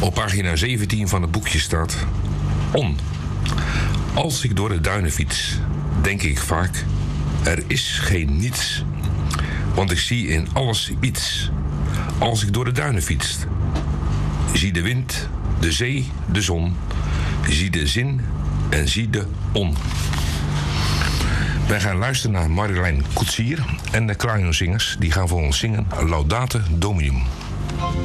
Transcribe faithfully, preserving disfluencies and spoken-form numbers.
Op pagina zeventien van het boekje staat: On. Als ik door de duinen fiets, denk ik vaak, er is geen niets. Want ik zie in alles iets. Als ik door de duinen fiets, zie de wind, de zee, de zon, zie de zin en zie de on. Wij gaan luisteren naar Marjolein Koetsier en de Crayonzingers. Die gaan voor ons zingen Laudate Dominium.